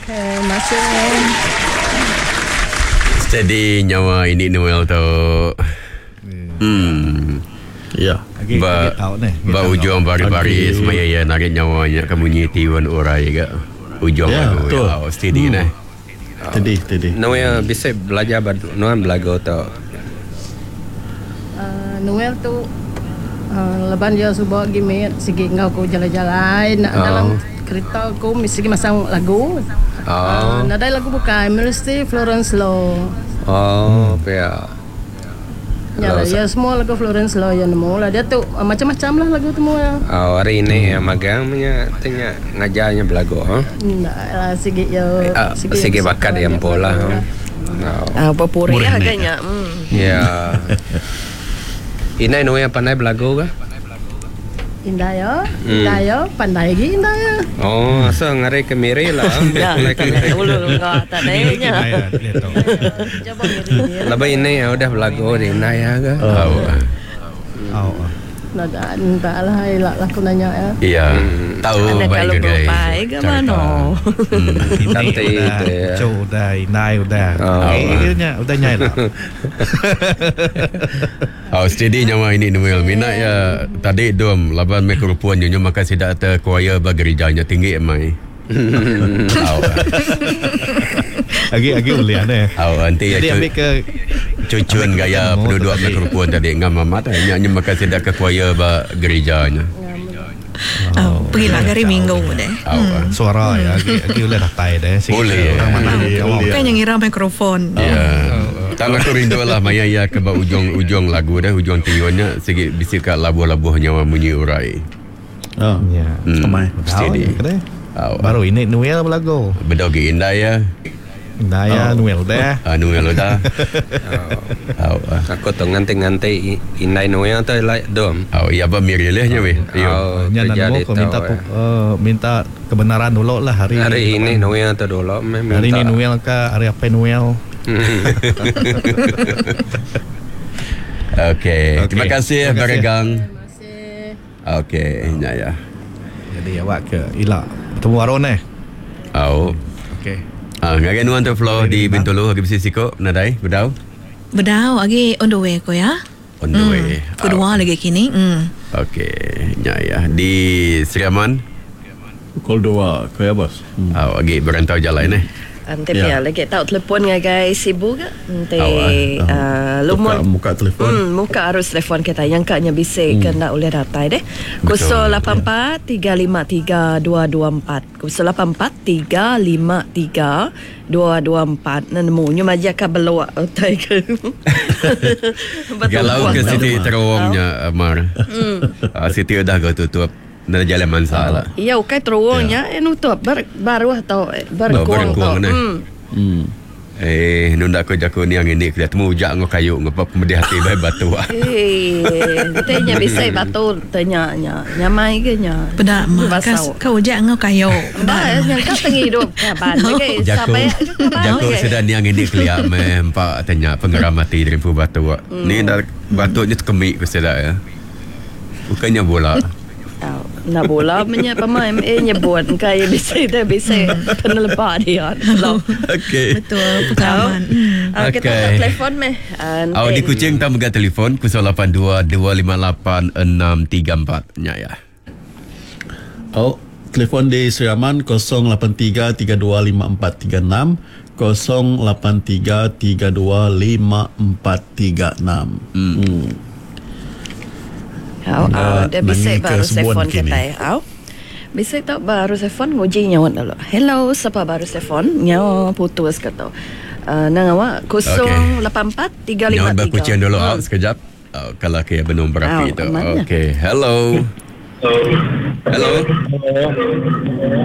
Masuk. Jadi nyawa ini Noel tu. Ya. Ba ujung bari-bari semaya ya narik nyawanya kemunyi tiwan urai ke. Ujung betul. Steady nah. Steady. Noel bisa belajar Noel belagu tu. Noel tu leban dia subuh gimit sigi ngau ko jalan-jalan dalam kereta ko mesti masang lagu. Nadai lagu bukan mesti Florence Law. Ya. Ya semua lagu Florence Law yang nemu lah. Dia tu macam-macam lah lagu tu semua. Hari ini magang punya tanya ngajarnya belagu. Ndak lah sigi ya. Sigi bakat yang pola. Popuri agaknya. Ya. Inai Noel pandai belagu ke? Indah ya, pandai lagi indah ya. Asal ngarai kemiri lah. Ulu enggak tadanya. Coba ngiri. Lebih ini ya udah belagu di Inai ya ke? Nada entahlah elak lah aku nanya ya. Iya. Tahu baik ke baik ke mana? Tante itu. Udah, Inai udah. Udah nyai lah. Steady nyawa ini Noel minat ya. Tadi dom laban mikropuan nyo maka sidak te kuaya bagerijanya tinggi mai. Agi boleh ada. Nanti Jadi ambil ke cucuan gaya penduduk mikropuan tadi ngam amat nyanyi maka sidak ke kuaya bagerijanya. Pergilah hari Minggu deh. Suara ya Agi boleh datai deh. Boleh. Kan yang ngira mikrofon. Ya. Tak aku rindu lah maya ya ke ujung lagu dah ujung tiuannya sikit bisik kat labuh-labuh nyawa munyi urai. Ya. Steady. Baru ini Noel belagu. Bedogi indah ya. Indah ya Noel dah. Noel dah. Aku tu nganti Inai Noel tu like dom. Ya apa mirilehnya weh. Nyanyi kau minta kebenaran dulu lah hari ini Noel tu dulu. Hari ini Noel ke hari apa Noel? Okey. Terima kasih Baragang. Terima kasih. Okey, ya. Jadi awak ke Ila bertemu Aron Okey. Ngagai nuan tu flow di Bintulu lagi bisi siko nadai bedau. Bedau lagi on the way ko ya. On the way. Kedua lagi kini. Okey, ya. Di Seriaman Pukul 2 kaya bos. Lagi berantau jalan Nanti lagi tahu telefon dengan guys sibuk ke? Nanti lumon muka telefon. Muka arus telefon kita yang kaknya bisik kena oleh data deh. 084 353 224 084 353 224 nemunya majak kabel otai ke. Galau ke Siti terowongnya Amar. Siti dah go tutup. Dari jalan masalah. Iya, ukai terowongnya nutup baru atau berkuang tau. Nunda ko jako ni ang ini kaya temu ujak ngo kayu ngapa pemedi hati bae batu. Tanya bisa batu tanya nyamai ke nya. Pedak mah kau ujak ngau kayu. Dah yang kau tengah hidup kapan ke sampai jako sedang ni ang ini kaya mempak tanya pengeramati dari batu. Ni dah batunya kemik ko sedang ya. Bukannya bola. Nak bola punya pemain nyebut kaya bisa kena lepas dia. Okey. Betul pengalaman. Kita telefon meh. Di Kuching tak megang telefon 082 258 634 nya ya. Telefon di Seriaman 083 325436 083 325436. Dia bisik baru telefon kita ya. Bisik tak baru telefon nguji nyawat dulu. Hello, siapa baru telefon? Nyawa putus kata. Nang awak 084 353. Nyawat berkucian dulu sekejap. Kalau kaya benung berapi tu. Okey. Hello.